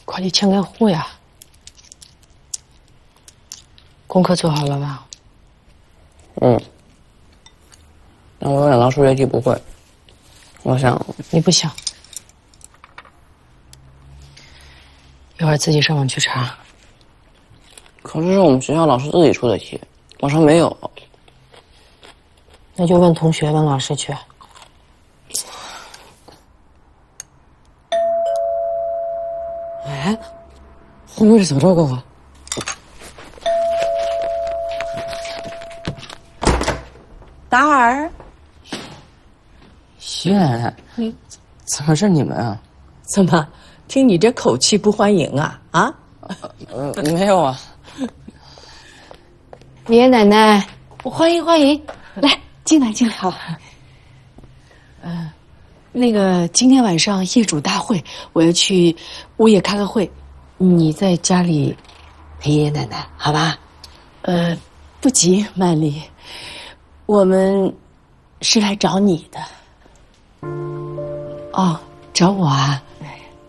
快去签个户呀！功课做好了吧？ 嗯。但我有2道数学题不会，我想。 你不想？一会儿自己上网去查。 可是我们学校老师自己出的题，网上没有。 那就问同学，问老师去。哎，后面是怎么着过？ 达儿， 徐奶奶，怎么是你们啊？ 怎么听你这口气不欢迎啊？啊？ 没有啊。 爷爷奶奶，欢迎欢迎，来进来进来好。那个今天晚上业主大会，我要去物业开个会，你在家里陪爷爷奶奶，好吧？ 不急，曼丽，我们是来找你的。 哦，找我啊？